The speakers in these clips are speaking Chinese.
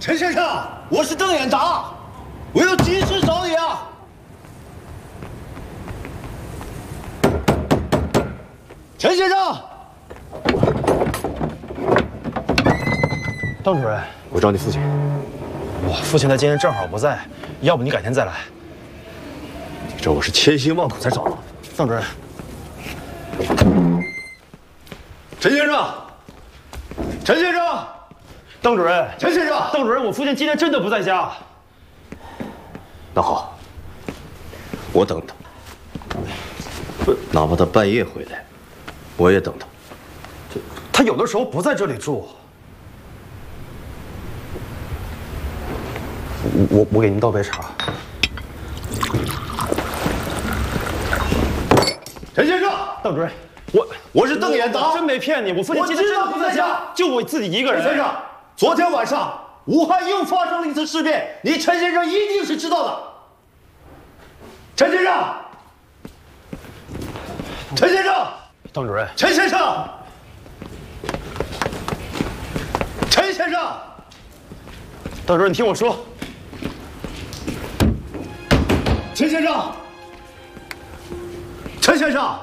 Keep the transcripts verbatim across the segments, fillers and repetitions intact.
陈先生，我是邓演达，我有急事找你啊。陈先生， 邓主任， 我找你父亲。 我父亲他今天正好不在，要不你改天再来。 你知道我是千辛万苦才找到的。 邓主任， 陈先生，陈先生， 邓主任， 陈先生， 邓主任，我父亲今天真的不在家。 那好，我等他，哪怕他半夜回来，我也等他。 他有的时候不在这里住。我我给您倒杯茶。 陈先生， 邓主任，我我是邓演达， 真没骗你，我父亲今天真的不在家，就我自己一个人。 陈先生，昨天晚上武汉又发生了一次事变，你陈先生一定是知道的。陈先生，陈先生， 邓主任， 陈先生，陈先生， 邓主任，你听我说。 陈先生，陈先生，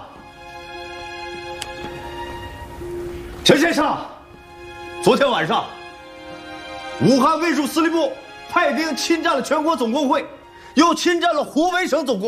陈先生，昨天晚上，武汉卫戍司令部派兵侵占了全国总工会，又侵占了湖北省总工会。